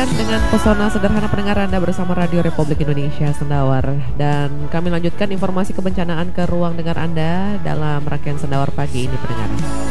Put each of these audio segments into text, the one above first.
lanjutkan dengan pesona sederhana pendengar Anda bersama Radio Republik Indonesia Sendawar. Dan kami lanjutkan informasi kebencanaan ke ruang dengar Anda dalam rangkaian Sendawar pagi ini pendengar.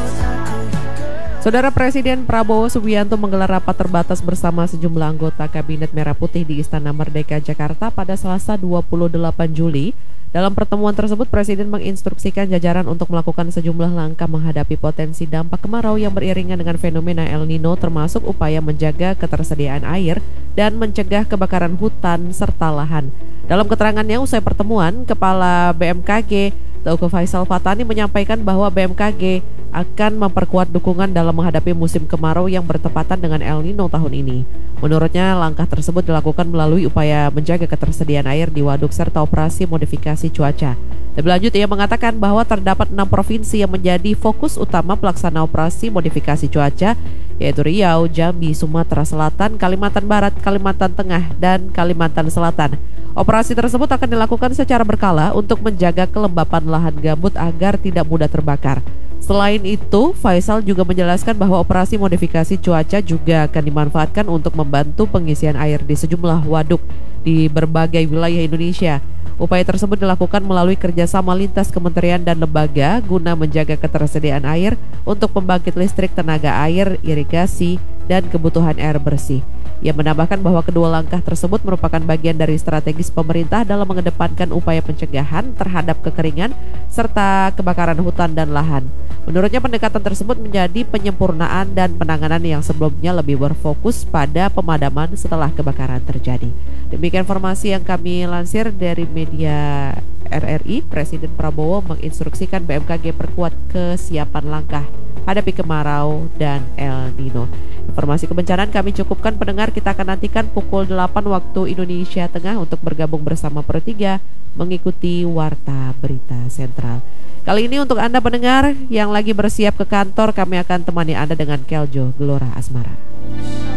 Saudara Presiden Prabowo Subianto menggelar rapat terbatas bersama sejumlah anggota Kabinet Merah Putih di Istana Merdeka Jakarta pada Selasa 28 Juli. Dalam pertemuan tersebut, Presiden menginstruksikan jajaran untuk melakukan sejumlah langkah menghadapi potensi dampak kemarau yang beriringan dengan fenomena El Nino, termasuk upaya menjaga ketersediaan air dan mencegah kebakaran hutan serta lahan. Dalam keterangannya usai pertemuan, Kepala BMKG Teuku Faisal Fatani menyampaikan bahwa BMKG akan memperkuat dukungan dalam menghadapi musim kemarau yang bertepatan dengan El Nino tahun ini. Menurutnya, langkah tersebut dilakukan melalui upaya menjaga ketersediaan air di waduk serta operasi modifikasi cuaca. Lebih lanjut, ia mengatakan bahwa terdapat 6 provinsi yang menjadi fokus utama pelaksana operasi modifikasi cuaca, yaitu Riau, Jambi, Sumatera Selatan, Kalimantan Barat, Kalimantan Tengah, dan Kalimantan Selatan. Operasi tersebut akan dilakukan secara berkala untuk menjaga kelembapan lahan gambut agar tidak mudah terbakar. Selain itu, Faisal juga menjelaskan bahwa operasi modifikasi cuaca juga akan dimanfaatkan untuk membantu pengisian air di sejumlah waduk di berbagai wilayah Indonesia. Upaya tersebut dilakukan melalui kerjasama lintas kementerian dan lembaga guna menjaga ketersediaan air untuk pembangkit listrik, tenaga air, irigasi, dan kebutuhan air bersih. Ia menambahkan bahwa kedua langkah tersebut merupakan bagian dari strategis pemerintah dalam mengedepankan upaya pencegahan terhadap kekeringan serta kebakaran hutan dan lahan. Menurutnya, pendekatan tersebut menjadi penyempurnaan dan penanganan yang sebelumnya lebih berfokus pada pemadaman setelah kebakaran terjadi. Demikian informasi yang kami lansir dari media RRI. Presiden Prabowo menginstruksikan BMKG perkuat kesiapan langkah hadapi kemarau dan El Nino. Informasi kebencanaan kami cukupkan pendengar, kita akan nantikan pukul 8 waktu Indonesia Tengah untuk bergabung bersama Pro 3 mengikuti Warta Berita Sentral. Kali ini untuk Anda pendengar yang lagi bersiap ke kantor, kami akan temani Anda dengan Keljo Gelora Asmara.